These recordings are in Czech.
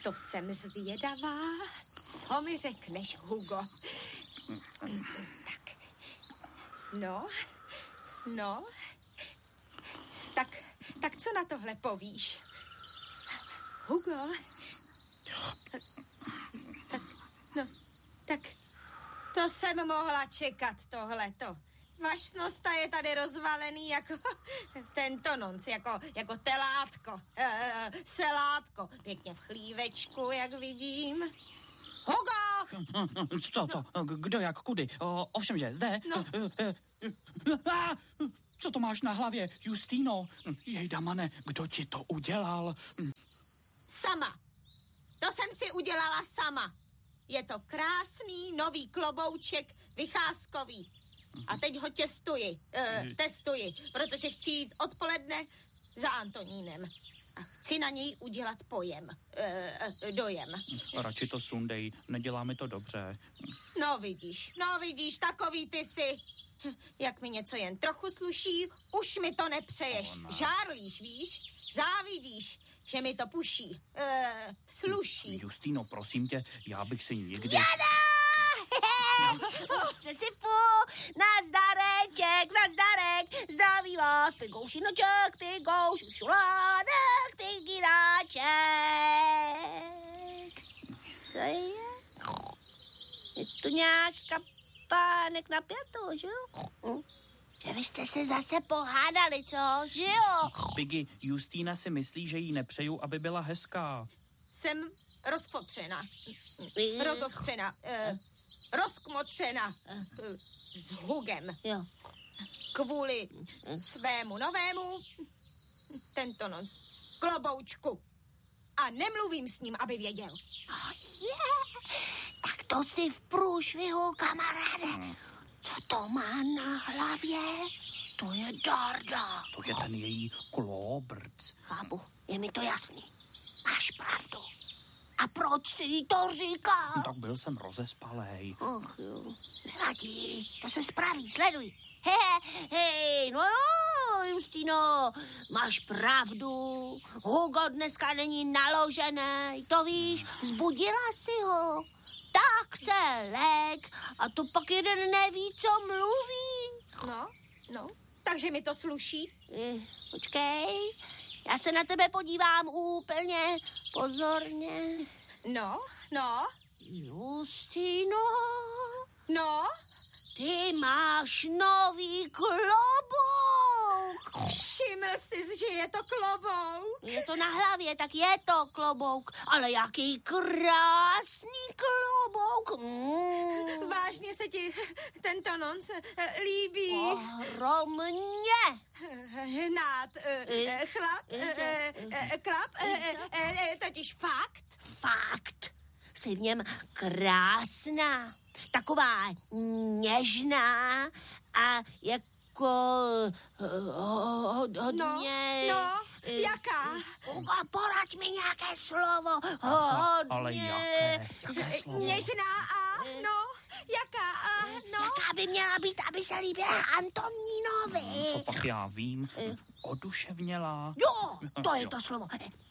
To jsem zvědavá. Co mi řekneš, Hugo? Tak. No. Tak co na tohle povíš? Hugo? Tak to jsem mohla čekat tohleto. Vašnost je tady rozvalený jako tento nonc, jako telátko, selátko. Pěkně v chlívečku, jak vidím. Hugo! Co? Kdo jak kudy? Ovšemže, zde. No. Co to máš na hlavě, Justino? Jejda, mane, kdo ti to udělal? Sama. To jsem si udělala sama. Je to krásný nový klobouček vycházkový. A teď ho testuji, protože chci jít odpoledne za Antonínem. A chci na něj udělat dojem. Radši to sundej, nedělá mi to dobře. No vidíš, takový ty jsi. Jak mi něco jen trochu sluší, už mi to nepřeješ. Žárlíš, víš? Závidíš, že mi to puší. Sluší. Justino, prosím tě, já bych si nikdy... Jada! Už se sypu, nazdarek, zdraví vás, Pygouši noček, Pygouši šulánek, tygiráček. Co je? Je to nějak kapánek na pětu, že jo? Že vy jste se zase pohádali, co? Že jo? Piggy, Justína si myslí, že jí nepřeju, aby byla hezká. Jsem rozostřena, rozkmotřena s Hugem. Jo. Kvůli svému novému tento noc kloboučku. A nemluvím s ním, aby věděl. Tak to si v průšvihu, kamaráde. Co to má na hlavě? To je Darda. To je ten její klobrc. Chápu, je mi to jasný. Máš pravdu. A proč si jí to říkal? Tak byl jsem rozespalej. Ach jo, nevadí, to se spraví, sleduj. Hej, no jo, Justino, máš pravdu. Hugo dneska není naložený, to víš, vzbudila si ho. Tak se lek a to pak jeden neví, co mluví. No, takže mi to sluší. Počkej, já se na tebe podívám úplně pozorně. No. Justino. No? Ty máš nový klobouk. Všiml jsi, že je to klobouk? Je to na hlavě, tak je to klobouk. Ale jaký krásný klobouk. Vážně se ti tento nonc líbí? Ohromně. Hnát, klap, totiž fakt. Fakt. Jsi v něm krásná. Taková něžná a jako hodně... No, jaká? Poraď mi nějaké slovo. Ale jaké slovo? Něžná a, jaká no? Jaká by měla být, aby se líbila Antonínovi? Co pak já vím? Oduševnělá. Jo, to je to slovo.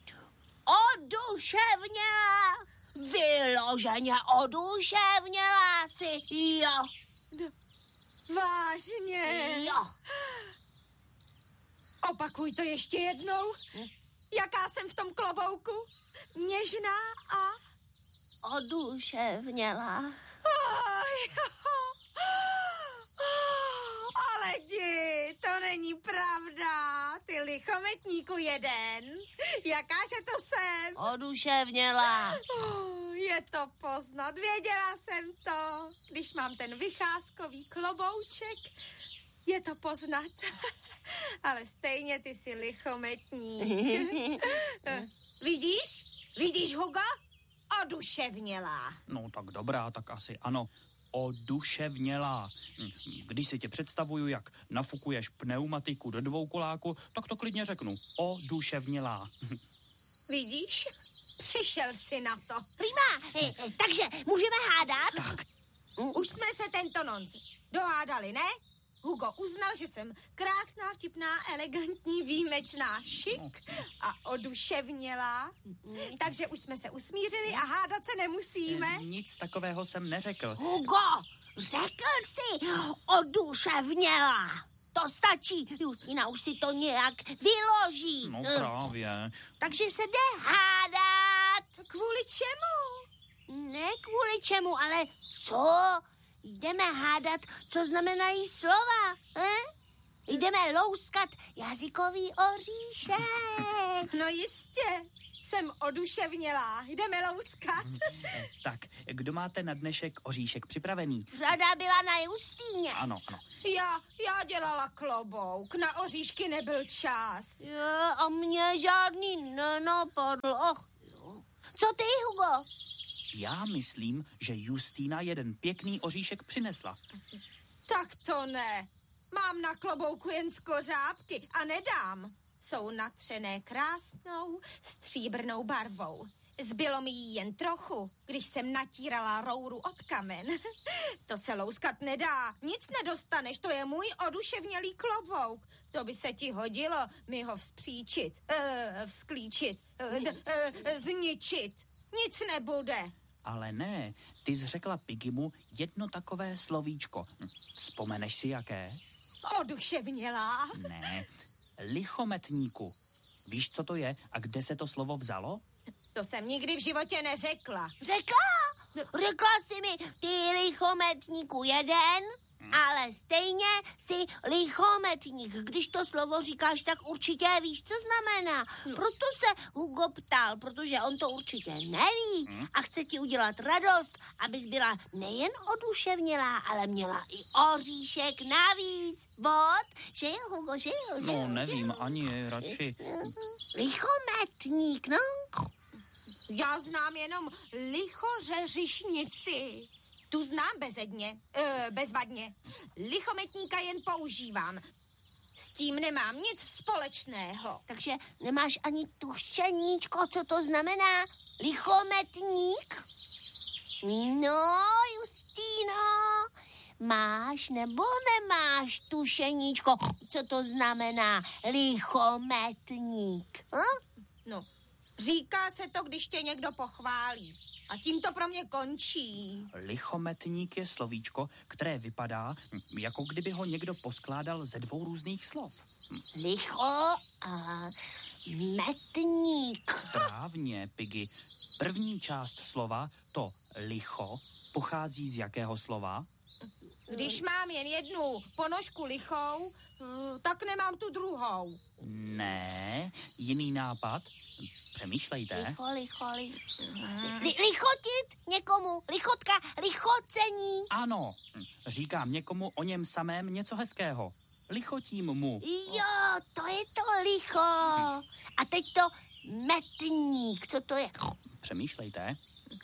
Oduševnělá. Vyloženě oduševněla si, jo. Vážně? Jo. Opakuj to ještě jednou. Jaká jsem v tom klobouku? Něžná a... Oduševněla. Ale jdi, to není pravda. Ty lichometníku jeden. Jakáže to jsem? Oduševněla. Je to poznat, věděla jsem to. Když mám ten vycházkový klobouček, je to poznat. Ale stejně ty jsi lichometník. Vidíš, Hugo? Oduševnělá. No tak dobrá, tak asi ano. Oduševnělá. Když si tě představuju, jak nafukuješ pneumatiku do dvoukoláku, tak to klidně řeknu. Oduševnělá. Vidíš? Přišel jsi na to. Prima, takže můžeme hádat? Tak. Už jsme se tento nonc dohádali, ne? Hugo uznal, že jsem krásná, vtipná, elegantní, výjimečná, šik a oduševnělá. Takže už jsme se usmířili a hádat se nemusíme. Nic takového jsem neřekl. Hugo, řekl jsi oduševnělá. To stačí, Justína už si to nějak vyloží. No právě. Takže se jde hádat. Kvůli čemu? Ne kvůli čemu, ale co? Jdeme hádat, co znamenají slova. Jdeme louskat jazykový oříšek. No jistě, jsem oduševnělá. Jdeme louskat. Tak, kdo máte na dnešek oříšek připravený? Řada byla na Justíně. Ano. Já dělala klobouk, na oříšky nebyl čas. Jo, a mě žádný nenapadl. Co ty, Hugo? Já myslím, že Justína jeden pěkný oříšek přinesla. Tak to ne. Mám na klobouku jen skořápky a nedám. Jsou natřené krásnou stříbrnou barvou. Zbylo mi jí jen trochu, když jsem natírala rouru od kamen. To se louskat nedá, nic nedostaneš, to je můj oduševnělý klobouk. To by se ti hodilo mi ho vzklíčit, zničit. Nic nebude. Ale ne, ty jsi řekla Piggymu jedno takové slovíčko. Vzpomeneš si jaké? Oduševnělá. Ne, lichometníku. Víš, co to je a kde se to slovo vzalo? To jsem nikdy v životě neřekla. Řekla jsi mi, ty lichometníku jeden, ale stejně jsi lichometník. Když to slovo říkáš, tak určitě víš, co znamená. Proto se Hugo ptal, protože on to určitě neví a chce ti udělat radost, abys byla nejen oduševnělá, ale měla i oříšek navíc. Že jo, Hugo, že jo? No, nevím, ani radši. Lichometník, no. Já znám jenom lichořeřišnici. Tu znám bezvadně. Lichometníka jen používám. S tím nemám nic společného. Takže nemáš ani tušeníčko, co to znamená? Lichometník? No, Justíno, máš nebo nemáš tušeníčko, co to znamená lichometník? No, říká se to, když tě někdo pochválí. A tím to pro mě končí. Lichometník je slovíčko, které vypadá, jako kdyby ho někdo poskládal ze dvou různých slov. Licho a metník. Správně, Piggy. První část slova, to licho, pochází z jakého slova? Když mám jen jednu ponožku lichou, tak nemám tu druhou. Ne, jiný nápad. Přemýšlejte. Lichotit někomu, lichotka, lichocení. Ano, říkám někomu o něm samém něco hezkého. Lichotím mu. Jo, to je to licho. A teď to metník, co to je? Metník.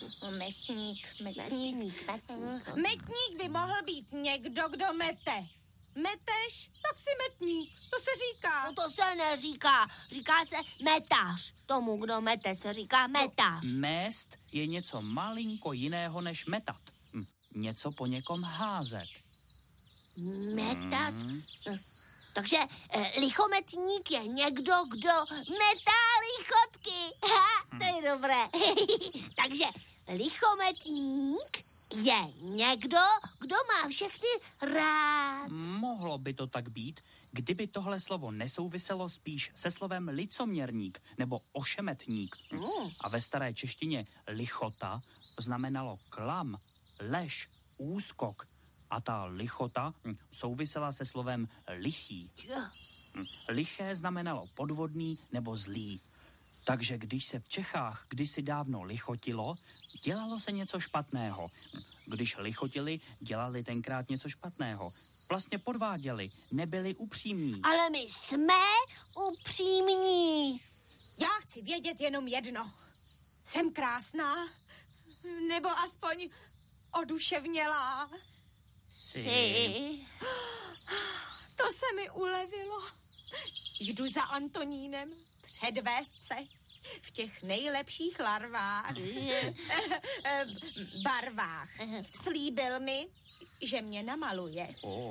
Metník by mohl být někdo, kdo mete. Meteš, tak si metník. To se říká. No to se neříká. Říká se metář. Tomu, kdo mete, se říká metář. Mést je něco malinko jiného než metat. Něco po někom házet. Metat? Takže lichometník je někdo, kdo metá lichotky. To je dobré. Takže lichometník je někdo, kdo má všechny rád. Mohlo by to tak být, kdyby tohle slovo nesouviselo spíš se slovem licoměrník nebo ošemetník. A ve staré češtině lichota znamenalo klam, lež, úskok. A ta lichota souvisela se slovem lichý. Liché znamenalo podvodný nebo zlý. Takže když se v Čechách kdysi dávno lichotilo, dělalo se něco špatného. Když lichotili, dělali tenkrát něco špatného. Vlastně podváděli, nebyli upřímní. Ale my jsme upřímní. Já chci vědět jenom jedno. Jsem krásná? Nebo aspoň oduševnělá? Jsi. To se mi ulevilo. Jdu za Antonínem předvést se v těch nejlepších barvách. Slíbil mi, že mě namaluje.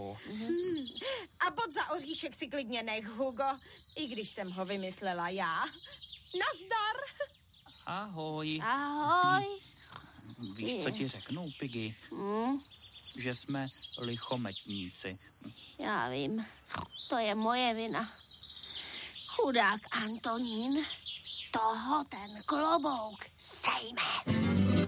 A bod za oříšek si klidně nech, Hugo, i když jsem ho vymyslela já. Nazdar. Ahoj. Ahoj. Víš, co ti řeknu, Piggy? Že jsme lichometníci. Já vím, to je moje vina. Chudák Antonín, toho ten klobouk sejme.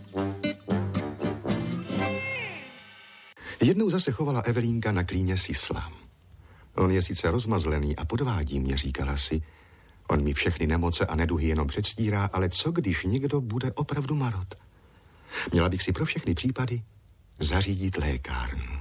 Jednou zase chovala Evelínka na klíně sisla. On je sice rozmazlený a podvádí mě, říkala si. On mi všechny nemoce a neduhy jenom předstírá, ale co když někdo bude opravdu marot? Měla bych si pro všechny případy zařídit lékárnu.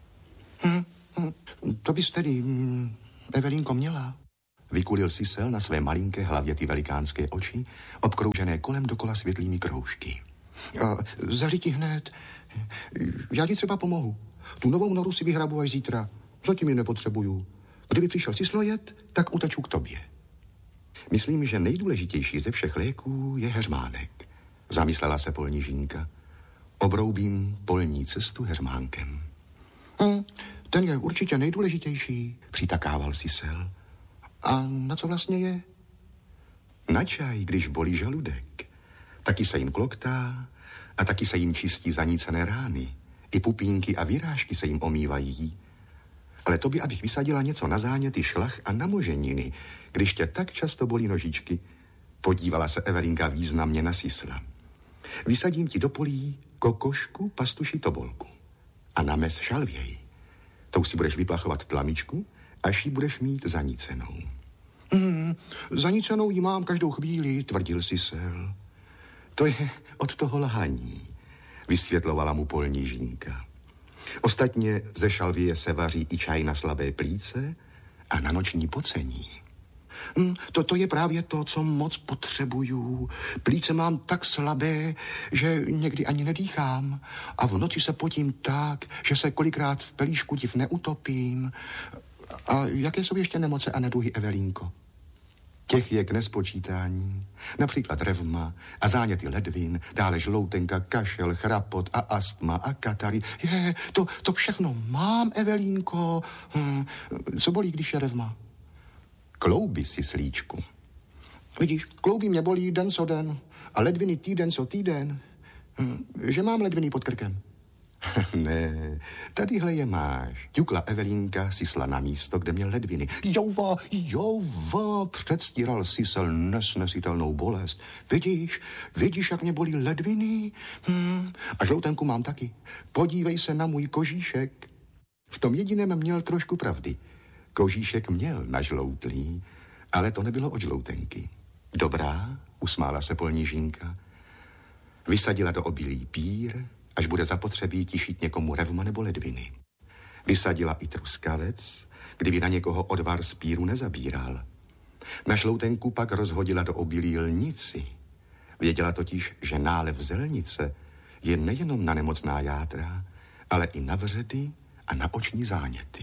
To bys tedy, Evelínko, měla. Vykulil sisel na své malinké hlavě ty velikánské oči, obkroužené kolem dokola světlými kroužky. Zaříti hned. Já ti třeba pomohu. Tu novou noru si vyhrabu až zítra. Zatím ji nepotřebuju. Kdyby přišel sislojet, tak uteču k tobě. Myslím, že nejdůležitější ze všech léků je heřmánek. Zamyslela se polní žínka. Obroubím polní cestu heřmánkem. Ten je určitě nejdůležitější, přitakával sisel. A na co vlastně je? Na čaj, když bolí žaludek. Taky se jim kloktá a taky se jim čistí zanícené rány. I pupínky a vyrážky se jim omývají. Ale tobě, abych vysadila něco na záněty, šlach a namoženiny, když tě tak často bolí nožičky, podívala se Evelínka významně na sisla. Vysadím ti do polí kokošku, pastuši, tobolku. A na mes šalvěj. Tou si budeš vyplachovat tlamičku, až ji budeš mít zanícenou. Zanícenou ji mám každou chvíli, tvrdil sisel. To je od toho lhaní, vysvětlovala mu polní žínka. Ostatně ze šalvěje se vaří i čaj na slabé plíce a na noční pocení. To je právě to, co moc potřebuju. Plíce mám tak slabé, že někdy ani nedýchám. A v noci se potím tak, že se kolikrát v pelíšku div neutopím. A jaké jsou ještě nemoce a neduhy, Evelínko? Těch je k nespočítání. Například revma a záněty ledvin, dále žloutenka, kašel, chrapot a astma a katary. To všechno mám, Evelínko. Co bolí, když je revma? Klouby, sislíčku. Vidíš, klouby mě bolí den co den a ledviny týden co týden. Že mám ledviny pod krkem. Ne, tadyhle je máš. Ťukla Evelínka sisla na místo, kde měl ledviny. Jouva, předstíral sisel nesnesitelnou bolest. Vidíš, jak mě bolí ledviny? A žloutenku mám taky. Podívej se na můj kožíšek. V tom jediném měl trošku pravdy. Kožíšek měl nažloutlý, ale to nebylo od žloutenky. Dobrá, usmála se polní žínka. Vysadila do obilí pír, až bude zapotřebí tišit někomu revma nebo ledviny. Vysadila i truskavec, kdyby na někoho odvar z píru nezabíral. Na žloutenku pak rozhodila do obilí lnici. Věděla totiž, že nálev zelnice je nejenom na nemocná játra, ale i na vředy a na oční záněty.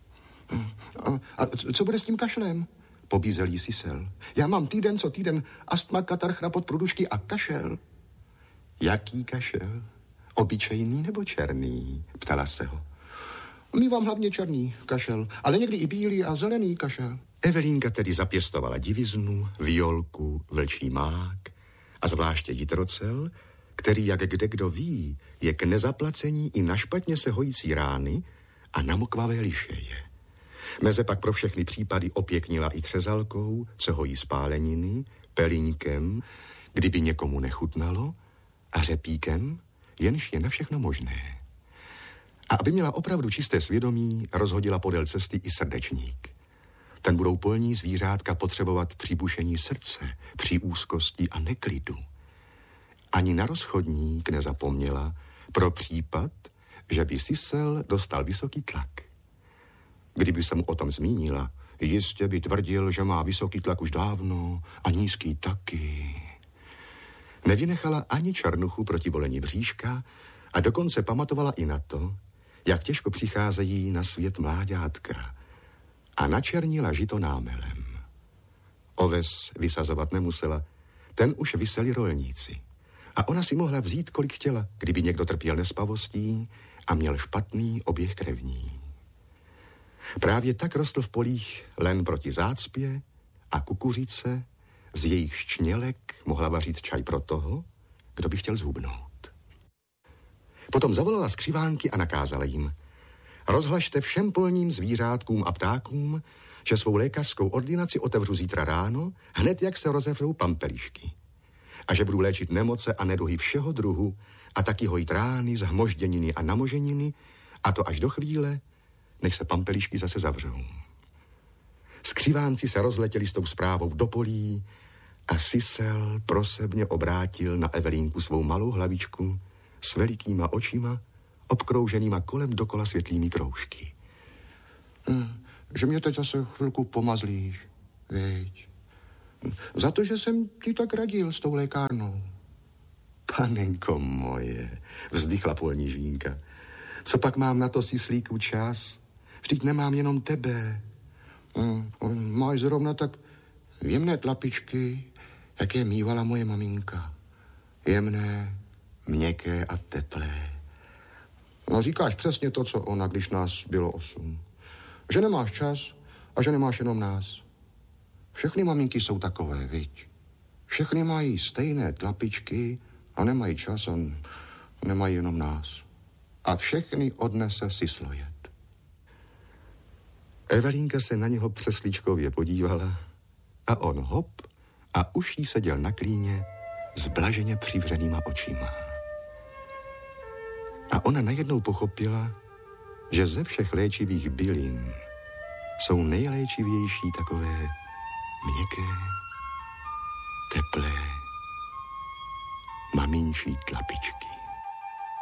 A co bude s tím kašlem? Pobízel jí sisel. Já mám týden co týden astma, katar, chrapot, průdušky a kašel. Jaký kašel? Obyčejný nebo černý? Ptala se ho. Mívám hlavně černý kašel, ale někdy i bílý a zelený kašel. Evelínka tedy zapěstovala diviznu, violku, vlčí mák a zvláště jitrocel, který, jak kdekdo ví, je k nezaplacení i na špatně se hojící rány a na mokvavé lišeje. Meze pak pro všechny případy opěknila i třezalkou, co hojí spáleniny, pelíňkem, kdyby někomu nechutnalo, a řepíkem, jenž je na všechno možné. A aby měla opravdu čisté svědomí, rozhodila podél cesty i srdečník. Ten budou polní zvířátka potřebovat při bušení srdce, při úzkosti a neklidu. Ani na rozchodník nezapomněla pro případ, že by sisel dostal vysoký tlak. Kdyby se mu o tom zmínila, jistě by tvrdil, že má vysoký tlak už dávno a nízký taky. Nevynechala ani černuchu proti bolení bříška a dokonce pamatovala i na to, jak těžko přicházejí na svět mláďátka, a načernila žito námelem. Oves vysazovat nemusela, ten už vyseli rolníci. A ona si mohla vzít, kolik chtěla, kdyby někdo trpěl nespavostí a měl špatný oběh krevní. Právě tak rostl v polích len proti zácpě a kukuřice, z jejich čnělek mohla vařit čaj pro toho, kdo by chtěl zhubnout. Potom zavolala skřivánky a nakázala jim: rozhlašte všem polním zvířátkům a ptákům, že svou lékařskou ordinaci otevřu zítra ráno, hned jak se rozevřou pampelišky. A že budu léčit nemoce a neduhy všeho druhu a taky hojit rány, zhmožděniny a namoženiny, a to až do chvíle, než se pampelišky zase zavřou. Skřivánci se rozletěli s tou zprávou do polí a Sisel prosebně obrátil na Evelínku svou malou hlavičku s velikýma očima, obkrouženýma kolem dokola světlými kroužky. Že mě teď zase chvilku pomazlíš, veď. Za to, že jsem ti tak radil s tou lékárnou. Panenko moje, vzdychla polní žínka. Co pak mám na to, Sislíku, čas? Vždyť nemám jenom tebe. Máš zrovna tak jemné tlapičky, jak je mývala moje maminka. Jemné, měkké a teplé. No, říkáš přesně to, co ona, když nás bylo 8. Že nemáš čas a že nemáš jenom nás. Všechny maminky jsou takové, viď? Všechny mají stejné tlapičky a nemají čas a nemají jenom nás. A všechny odnese Sislojet. Evelínka se na něho přeslíčkově podívala a on hop a už jí seděl na klíně s blaženě přivřenýma očima. A ona najednou pochopila, že ze všech léčivých bylin jsou nejléčivější takové měkké, teplé, maminčí tlapičky.